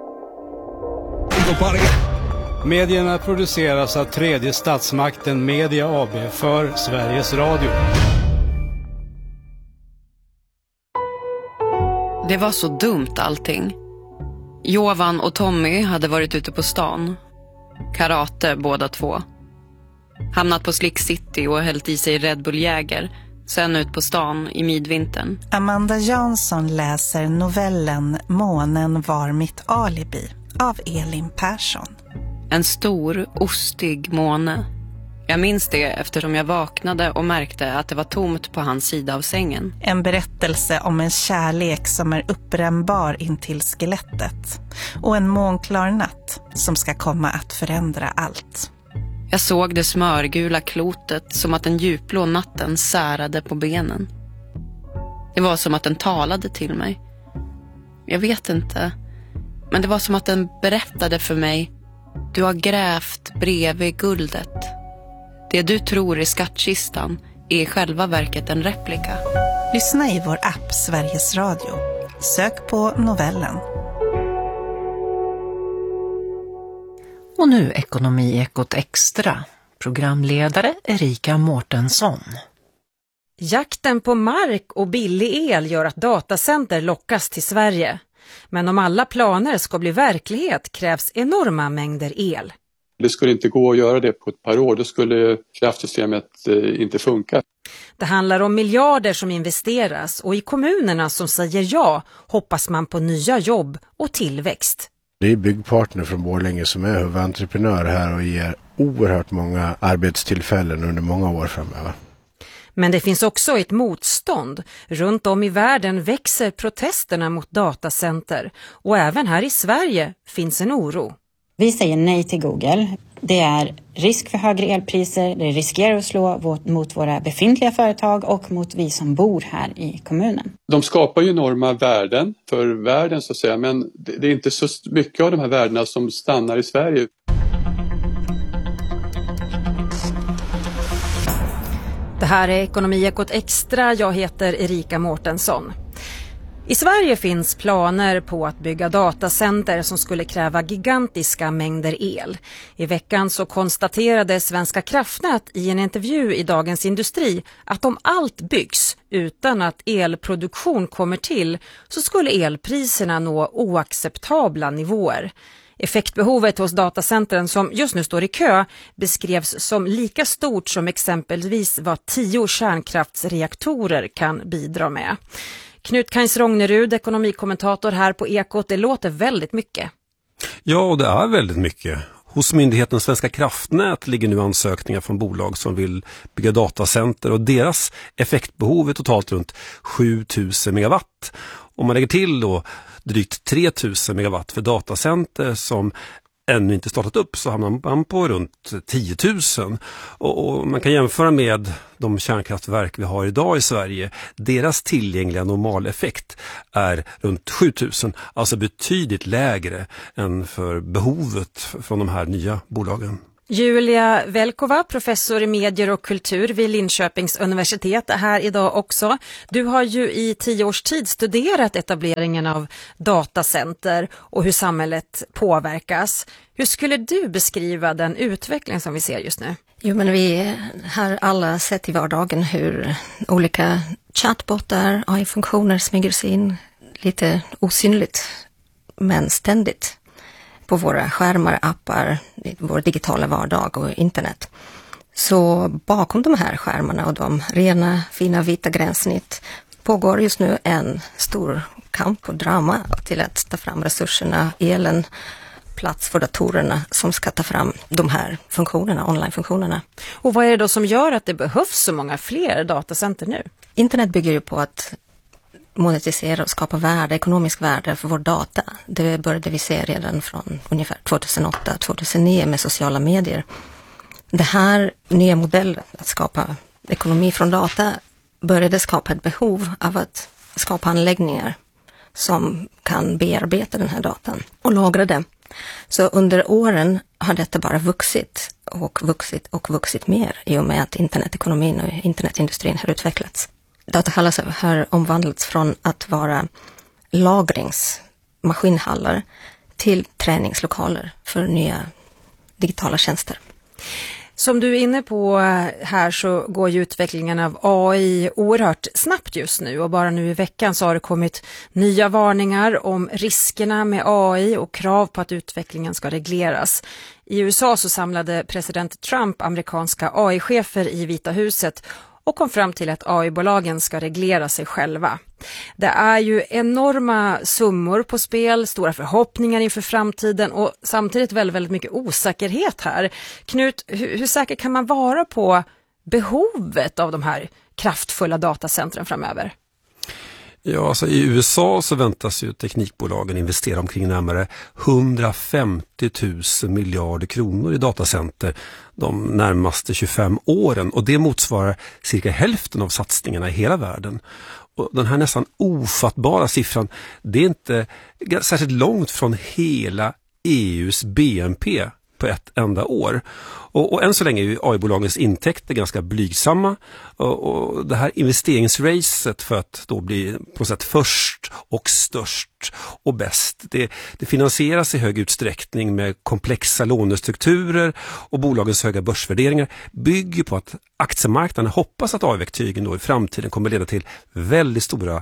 Speaker 3: Medierna produceras av tredje statsmakten Media A B för Sveriges Radio.
Speaker 5: Det var så dumt allting. Jovan och Tommy hade varit ute på stan. Karate båda två. Hamnat på Slick City och hällt i sig Red Bull Jäger. Sen ut på stan i midvintern.
Speaker 24: Amanda Jansson läser novellen Månen var mitt alibi av Elin Persson.
Speaker 5: En stor, ostig måne. Jag minns det eftersom jag vaknade och märkte att det var tomt på hans sida av sängen.
Speaker 24: En berättelse om en kärlek som är upprämbar in till skelettet. Och en månklar natt som ska komma att förändra allt.
Speaker 5: Jag såg det smörgula klotet som att den djupblå natten särade på benen. Det var som att den talade till mig. Jag vet inte, men det var som att den berättade för mig: du har grävt bredvid guldet. Det du tror är skattkistan är i själva verket en replika.
Speaker 24: Lyssna i vår app Sveriges Radio. Sök på novellen.
Speaker 1: Och nu Ekonomiekot Extra. Programledare Erika Mårtensson.
Speaker 7: Jakten på mark och billig el gör att datacenter lockas till Sverige. Men om alla planer ska bli verklighet krävs enorma mängder el.
Speaker 8: Det skulle inte gå att göra det på ett par år, då skulle kraftsystemet eh, inte funka.
Speaker 7: Det handlar om miljarder som investeras och i kommunerna som säger ja hoppas man på nya jobb och tillväxt.
Speaker 9: Det är Byggpartner från Borlänge som är huvudentreprenör här och ger oerhört många arbetstillfällen under många år framöver.
Speaker 7: Men det finns också ett motstånd. Runt om i världen växer protesterna mot datacenter. Och även här i Sverige finns en oro.
Speaker 25: Vi säger nej till Google. Det är risk för högre elpriser. Det riskerar att slå mot våra befintliga företag och mot vi som bor här i kommunen.
Speaker 8: De skapar ju enorma värden för världen så att säga. Men det är inte så mycket av de här värdena som stannar i Sverige.
Speaker 7: Det här är Ekonomiekot Extra. Jag heter Erika Mårtensson. I Sverige finns planer på att bygga datacenter som skulle kräva gigantiska mängder el. I veckan så konstaterade Svenska kraftnät i en intervju i Dagens Industri att om allt byggs utan att elproduktion kommer till så skulle elpriserna nå oacceptabla nivåer. Effektbehovet hos datacentren som just nu står i kö beskrevs som lika stort som exempelvis vad tio kärnkraftsreaktorer kan bidra med. Knut Kains Rognerud, ekonomikommentator här på Ekot, det låter väldigt mycket.
Speaker 26: Ja, och det är väldigt mycket. Hos myndigheten Svenska kraftnät ligger nu ansökningar från bolag som vill bygga datacenter och deras effektbehov är totalt runt sju tusen megawatt. Om man lägger till då drygt tre tusen megawatt för datacenter som ännu inte startat upp så hamnar man på runt tio tusen. Och, och man kan jämföra med de kärnkraftverk vi har idag i Sverige. Deras tillgängliga normaleffekt är runt sju tusen, alltså betydligt lägre än för behovet från de här nya bolagen.
Speaker 7: Julia Velkova, professor i medier och kultur vid Linköpings universitet, är här idag också. Du har ju i tio års tid studerat etableringen av datacenter och hur samhället påverkas. Hur skulle du beskriva den utveckling som vi ser just nu?
Speaker 27: Jo, men vi har alla sett i vardagen hur olika chatbotar, A I-funktioner smyger sig in lite osynligt men ständigt på våra skärmar, appar, vår digitala vardag och internet. Så bakom de här skärmarna och de rena, fina, vita gränssnitt pågår just nu en stor kamp och drama till att ta fram resurserna, elen, plats för datorerna som ska ta fram de här funktionerna, online-funktionerna.
Speaker 7: Och vad är det då som gör att det behövs så många fler datacenter nu?
Speaker 27: Internet bygger ju på att monetisera och skapa värde, ekonomisk värde för vår data. Det började vi se redan från ungefär tjugohundraåtta till tjugohundranio med sociala medier. Det här nya modellen att skapa ekonomi från data började skapa ett behov av att skapa anläggningar som kan bearbeta den här datan och lagra den. Så under åren har detta bara vuxit och vuxit och vuxit mer i och med att internetekonomin och internetindustrin har utvecklats. Datahallar har omvandlats från att vara lagringsmaskinhallar till träningslokaler för nya digitala tjänster.
Speaker 7: Som du är inne på här så går ju utvecklingen av A I oerhört snabbt just nu och bara nu i veckan så har det kommit nya varningar om riskerna med A I och krav på att utvecklingen ska regleras. I U S A så samlade president Trump amerikanska A I-chefer i Vita huset och kom fram till att A I-bolagen ska reglera sig själva. Det är ju enorma summor på spel, stora förhoppningar inför framtiden och samtidigt väldigt, väldigt mycket osäkerhet här. Knut, hur, hur säker kan man vara på behovet av de här kraftfulla datacentren framöver?
Speaker 26: Ja, alltså i U S A så väntas ju teknikbolagen investera omkring närmare hundrafemtio tusen miljarder kronor i datacenter de närmaste tjugofem åren och det motsvarar cirka hälften av satsningarna i hela världen. Och den här nästan ofattbara siffran, det är inte särskilt långt från hela E U:s B N P på ett enda år. Och, och än så länge är ju A I-bolagens intäkter ganska blygsamma. Och, och det här investeringsracet för att då bli på något sätt först och störst och bäst, det, det finansieras i hög utsträckning med komplexa lånestrukturer, och bolagens höga börsvärderingar bygger på att aktiemarknaden hoppas att A I-verktygen då i framtiden kommer leda till väldigt stora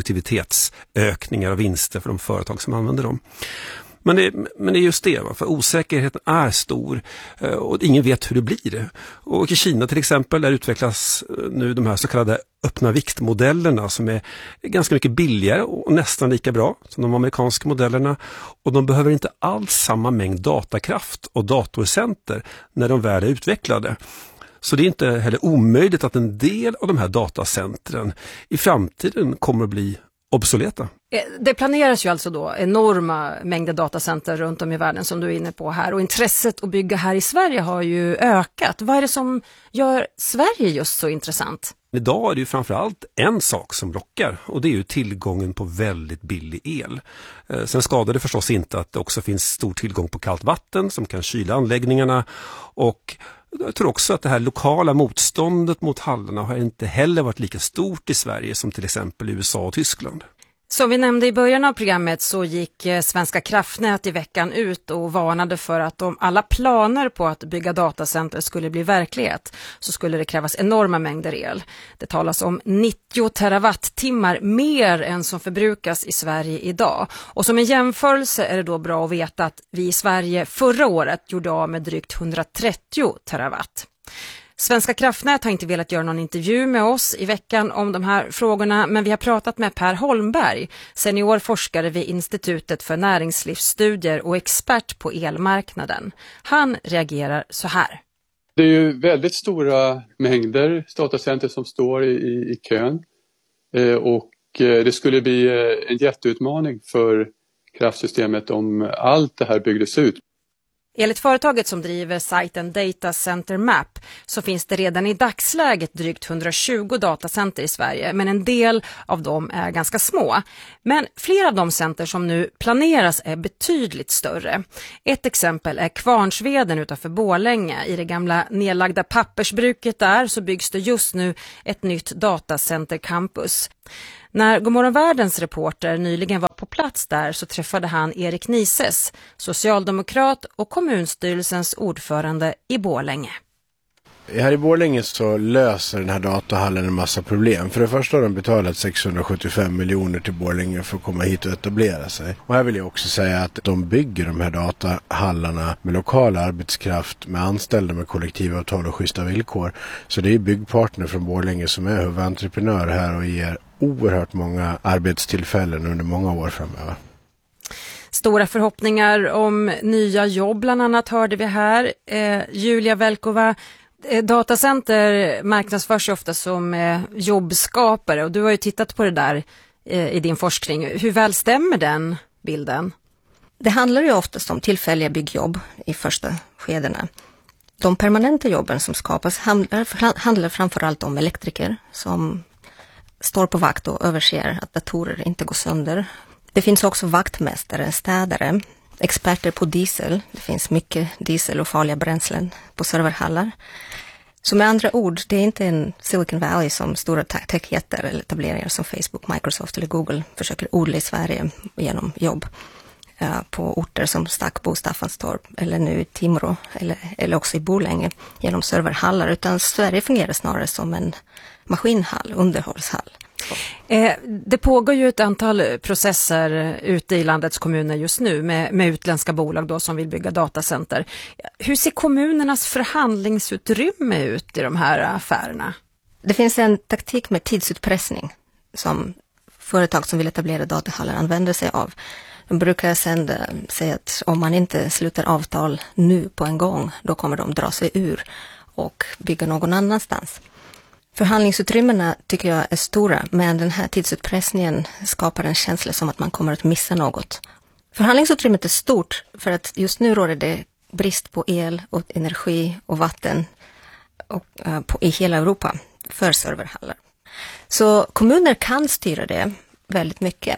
Speaker 26: produktivitetsökningar och vinster för de företag som använder dem. Men det, men det är just det, va? För osäkerheten är stor och ingen vet hur det blir. Och i Kina till exempel, där utvecklas nu de här så kallade öppna viktmodellerna som är ganska mycket billigare och nästan lika bra som de amerikanska modellerna. Och de behöver inte alls samma mängd datakraft och datorcenter när de väl är utvecklade. Så det är inte heller omöjligt att en del av de här datacentren i framtiden kommer att bli obsoleta.
Speaker 7: Det planeras ju alltså då enorma mängder datacenter runt om i världen som du är inne på här, och intresset att bygga här i Sverige har ju ökat. Vad är det som gör Sverige just så intressant?
Speaker 26: Idag är det ju framförallt en sak som lockar, och det är ju tillgången på väldigt billig el. Sen skadar det förstås inte att det också finns stor tillgång på kallt vatten som kan kyla anläggningarna, och jag tror också att det här lokala motståndet mot hallarna har inte heller varit lika stort i Sverige som till exempel i U S A och Tyskland.
Speaker 7: Som vi nämnde i början av programmet så gick Svenska kraftnät i veckan ut och varnade för att om alla planer på att bygga datacenter skulle bli verklighet så skulle det krävas enorma mängder el. Det talas om nittio terawattimmar mer än som förbrukas i Sverige idag. Och som en jämförelse är det då bra att veta att vi i Sverige förra året gjorde av med drygt hundratrettio terawatt. Svenska kraftnät har inte velat göra någon intervju med oss i veckan om de här frågorna, men vi har pratat med Per Holmberg, seniorforskare vid Institutet för näringslivsstudier och expert på elmarknaden. Han reagerar så här.
Speaker 8: Det är ju väldigt stora mängder datacenter som står i, i, i kön eh, och eh, det skulle bli eh, en jätteutmaning för kraftsystemet om allt det här byggdes ut.
Speaker 7: Enligt företaget som driver sajten Data Center Map så finns det redan i dagsläget drygt hundratjugo datacenter i Sverige, men en del av dem är ganska små. Men flera av de center som nu planeras är betydligt större. Ett exempel är Kvarnsveden utanför Borlänge. I det gamla nedlagda pappersbruket där så byggs det just nu ett nytt datacenter campus. När Godmorgon Världens reporter nyligen var på plats där så träffade han Erik Nises, socialdemokrat och kommunstyrelsens ordförande i Borlänge.
Speaker 9: Här i Borlänge så löser den här datahallen en massa problem. För det första har de betalat sexhundrasjuttiofem miljoner till Borlänge för att komma hit och etablera sig. Och här vill jag också säga att de bygger de här datahallarna med lokal arbetskraft, med anställda med kollektivavtal och schyssta villkor. Så det är byggpartner från Borlänge som är huvudentreprenör här och ger oerhört många arbetstillfällen under många år framöver.
Speaker 7: Stora förhoppningar om nya jobb bland annat hörde vi här. Eh, Julia Velkova, eh, datacenter marknadsförs ofta som eh, jobbskapare, och du har ju tittat på det där eh, i din forskning. Hur väl stämmer den bilden?
Speaker 27: Det handlar ju oftast om tillfälliga byggjobb i första skedena. De permanenta jobben som skapas handlar, handlar framförallt om elektriker som står på vakt och överser att datorer inte går sönder. Det finns också vaktmästare, städare, experter på diesel. Det finns mycket diesel och farliga bränslen på serverhallar. Så med andra ord, det är inte en Silicon Valley som stora techjätter eller etableringar som Facebook, Microsoft eller Google försöker odla i Sverige genom jobb uh, på orter som Stackbo, Staffanstorp eller nu i Timrå eller, eller också i Borlänge genom serverhallar. Utan Sverige fungerar snarare som en maskinhall, underhållshall.
Speaker 7: Eh, det pågår ju ett antal processer ute i landets kommuner just nu med, med utländska bolag då som vill bygga datacenter. Hur ser kommunernas förhandlingsutrymme ut i de här affärerna?
Speaker 27: Det finns en taktik med tidsutpressning som företag som vill etablera datahallar använder sig av. De brukar sedan säga att om man inte slutar avtal nu på en gång, då kommer de dra sig ur och bygga någon annanstans. Förhandlingsutrymmena tycker jag är stora, men den här tidsutpressningen skapar en känsla som att man kommer att missa något. Förhandlingsutrymmet är stort för att just nu råder det brist på el och energi och vatten och, uh, på, i hela Europa för serverhallar. Så kommuner kan styra det väldigt mycket.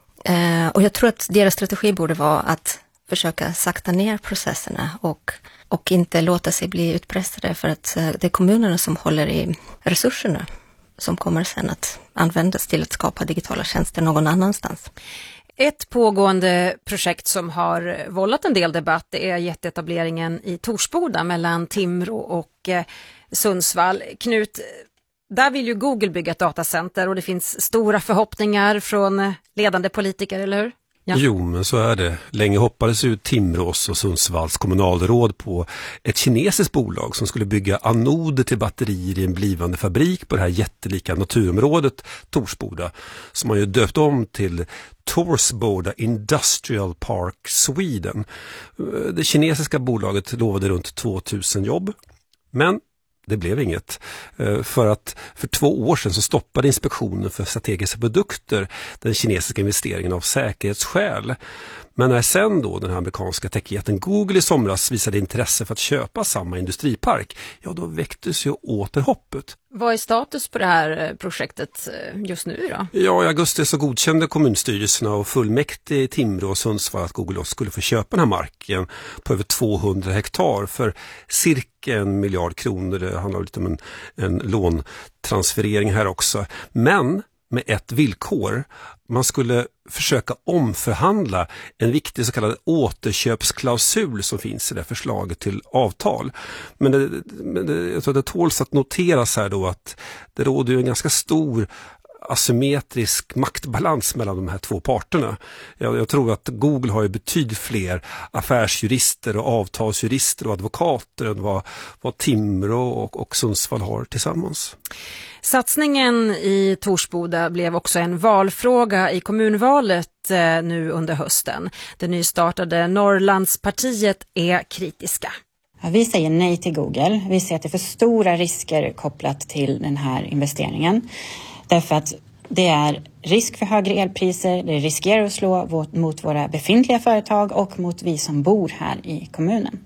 Speaker 27: Eh, och jag tror att deras strategi borde vara att försöka sakta ner processerna och, och inte låta sig bli utpressade, för att eh, det är kommunerna som håller i resurserna som kommer sen att användas till att skapa digitala tjänster någon annanstans.
Speaker 7: Ett pågående projekt som har vållat en del debatt är jätteetableringen i Torsboda mellan Timrå och eh, Sundsvall. Knut, där vill ju Google bygga ett datacenter och det finns stora förhoppningar från ledande politiker, eller hur? Ja.
Speaker 26: Jo, men så är det. Länge hoppades ut Timrås och Sundsvalls kommunalråd på ett kinesiskt bolag som skulle bygga anoder till batterier i en blivande fabrik på det här jättelika naturområdet Torsboda, som man ju döpt om till Torsboda Industrial Park Sweden. Det kinesiska bolaget lovade runt tvåtusen jobb, men det blev inget. För att för två år sedan så stoppade Inspektionen för strategiska produkter den kinesiska investeringen av säkerhetsskäl. Men när sen då den här amerikanska techjätten Google i somras visade intresse för att köpa samma industripark, ja då väcktes ju åter hoppet.
Speaker 7: Vad är status på det här projektet just nu då?
Speaker 26: Ja, i augusti så godkände kommunstyrelserna och fullmäktige i Timrå och Sundsvall att Google skulle få köpa den här marken på över tvåhundra hektar för cirka en miljard kronor. Det handlar lite om en, en låntransferering här också. Men med ett villkor. Man skulle försöka omförhandla en viktig så kallad återköpsklausul som finns i det förslaget till avtal. Men det, men det, jag tror att det tåls att noteras här då att det råder ju en ganska stor asymmetrisk maktbalans mellan de här två parterna. Jag, jag tror att Google har ju betydligt fler affärsjurister och avtalsjurister och advokater än vad, vad Timrå och, och Sundsvall har tillsammans.
Speaker 7: Satsningen i Torsboda blev också en valfråga i kommunvalet eh, nu under hösten. Det nystartade Norrlandspartiet är kritiska.
Speaker 25: Ja, vi säger nej till Google. Vi ser att det är för stora risker kopplat till den här investeringen. Därför att det är risk för högre elpriser, det riskerar att slå mot våra befintliga företag och mot vi som bor här i kommunen.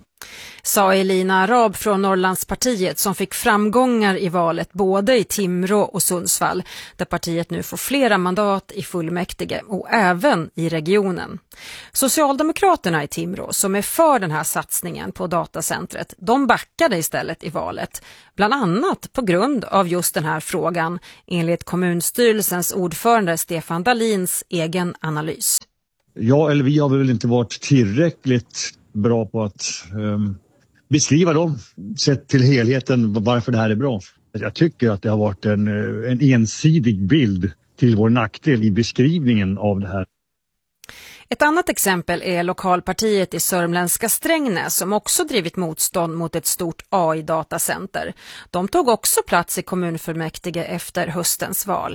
Speaker 7: Sa Elina Arab från Norrlandspartiet som fick framgångar i valet både i Timrå och Sundsvall, där partiet nu får flera mandat i fullmäktige och även i regionen. Socialdemokraterna i Timrå som är för den här satsningen på datacentret, de backade istället i valet, bland annat på grund av just den här frågan, enligt kommunstyrelsens ordförande Stefan Dahlins egen analys.
Speaker 6: Ja, eller vi har väl inte varit tillräckligt bra på att um, beskriva dem, sett till helheten varför det här är bra. Jag tycker att det har varit en, en ensidig bild till vår nackdel i beskrivningen av det här.
Speaker 7: Ett annat exempel är lokalpartiet i sörmländska Strängnäs som också drivit motstånd mot ett stort A I-datacenter. De tog också plats i kommunfullmäktige efter höstens val.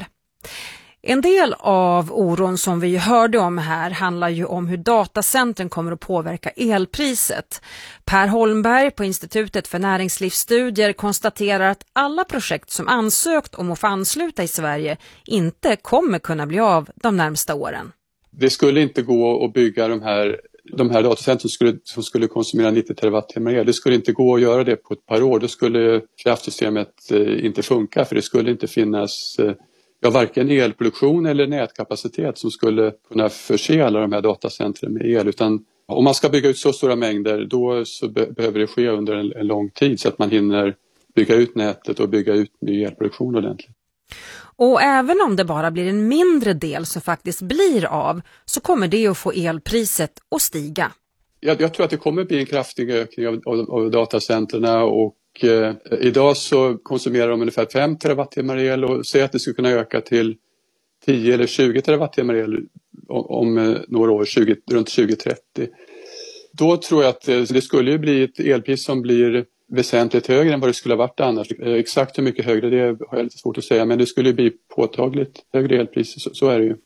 Speaker 7: En del av oron som vi hörde om här handlar ju om hur datacentren kommer att påverka elpriset. Per Holmberg på Institutet för näringslivsstudier konstaterar att alla projekt som ansökt om att få ansluta i Sverige inte kommer kunna bli av de närmsta åren.
Speaker 8: Det skulle inte gå att bygga de här, de här datacentren som skulle, som skulle konsumera nittio terawattimmar el. Det skulle inte gå att göra det på ett par år. Då skulle kraftsystemet eh, inte funka, för det skulle inte finnas eh, ja, varken elproduktion eller nätkapacitet som skulle kunna förse alla de här datacentren med el. Utan om man ska bygga ut så stora mängder, då så be- behöver det ske under en, en lång tid så att man hinner bygga ut nätet och bygga ut ny elproduktion ordentligt.
Speaker 7: Och även om det bara blir en mindre del som faktiskt blir av, så kommer det att få elpriset att stiga.
Speaker 8: Jag, jag tror att det kommer bli en kraftig ökning av, av, av datacenterna, och eh, idag så konsumerar de ungefär fem terawattimmar el, och säg att det skulle kunna öka till tio eller tjugo terawattimmar el om, om eh, några år, tjugo, runt tjugo trettio. Då tror jag att eh, det skulle ju bli ett elpris som blir väsentligt högre än vad det skulle ha varit annars. Exakt hur mycket högre, det har jag lite svårt att säga, men det skulle bli påtagligt högre elpris, så, så är det ju.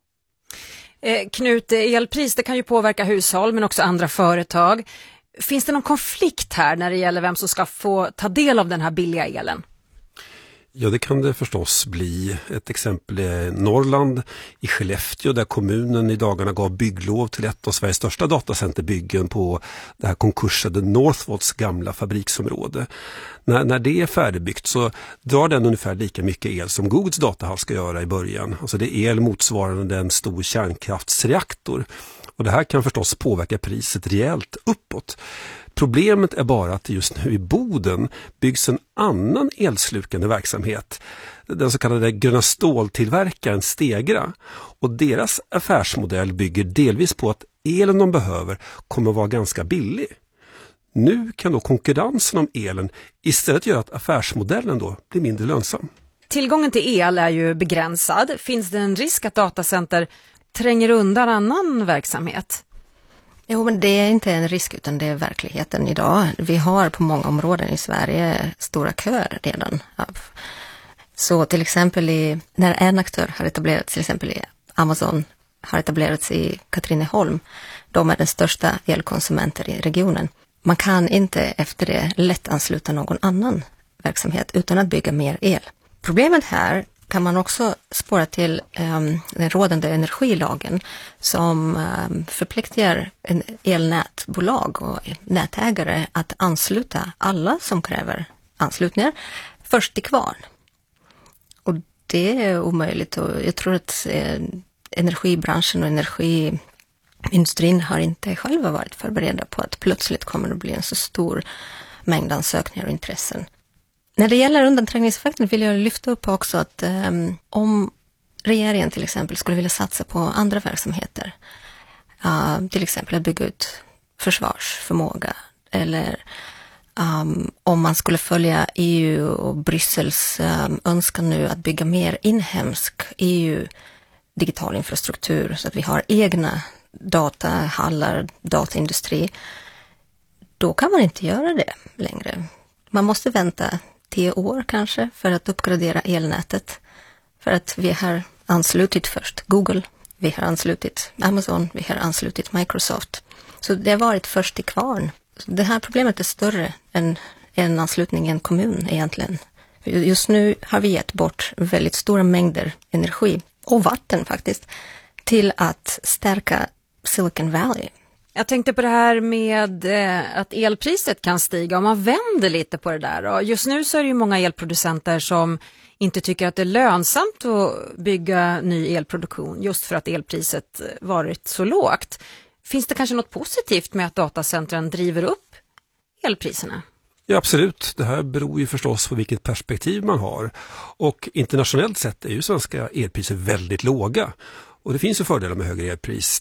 Speaker 7: Eh, Knut, elpris det kan ju påverka hushåll men också andra företag. Finns det någon konflikt här när det gäller vem som ska få ta del av den här billiga elen?
Speaker 26: Ja, det kan det förstås bli. Ett exempel är Norrland i Skellefteå där kommunen i dagarna gav bygglov till ett av Sveriges största datacenterbyggen på det här konkursade Northvolts gamla fabriksområde. När, när det är färdigbyggt så drar den ungefär lika mycket el som Googles datahall ska göra i början. Alltså det är el motsvarande en stor kärnkraftsreaktor. Och det här kan förstås påverka priset rejält uppåt. Problemet är bara att just nu i Boden byggs en annan elslukande verksamhet. Den så kallade gröna ståltillverkaren Stegra. Och deras affärsmodell bygger delvis på att elen de behöver kommer att vara ganska billig. Nu kan då konkurrensen om elen istället göra att affärsmodellen då blir mindre lönsam.
Speaker 7: Tillgången till el är ju begränsad. Finns det en risk att datacenter tränger undan annan verksamhet?
Speaker 27: Jo, men det är inte en risk utan det är verkligheten idag. Vi har på många områden i Sverige stora köer redan. Så till exempel i, när en aktör har etablerats, till exempel i Amazon har etablerats i Katrineholm, de är den största elkonsumenter i regionen. Man kan inte efter det lätt ansluta någon annan verksamhet utan att bygga mer el. Problemet här kan man också spåra till um, den rådande energilagen som um, förpliktigar en elnätbolag och nätägare att ansluta alla som kräver anslutningar först till kvarn. Och det är omöjligt och jag tror att eh, energibranschen och energiindustrin har inte själva varit förberedda på att plötsligt kommer det bli en så stor mängd ansökningar och intressen. När det gäller undanträngningseffekten vill jag lyfta upp också att um, om regeringen till exempel skulle vilja satsa på andra verksamheter, uh, till exempel att bygga ut försvarsförmåga eller um, om man skulle följa E U och Bryssels um, önskan nu att bygga mer inhemsk E U digital infrastruktur så att vi har egna datahallar, dataindustri, då kan man inte göra det längre. Man måste vänta tio år kanske för att uppgradera elnätet. För att vi har anslutit först Google, vi har anslutit Amazon, vi har anslutit Microsoft. Så det har varit först i kvarn. Det här problemet är större än en anslutning i en kommun egentligen. Just nu har vi gett bort väldigt stora mängder energi och vatten faktiskt till att stärka Silicon Valley.
Speaker 7: Jag tänkte på det här med eh, att elpriset kan stiga om man vänder lite på det där. Och just nu så är det ju många elproducenter som inte tycker att det är lönsamt att bygga ny elproduktion just för att elpriset varit så lågt. Finns det kanske något positivt med att datacentren driver upp elpriserna?
Speaker 26: Ja, absolut. Det här beror ju förstås på vilket perspektiv man har. Och internationellt sett är ju svenska elpriser väldigt låga. Och det finns ju fördelar med högre elpris.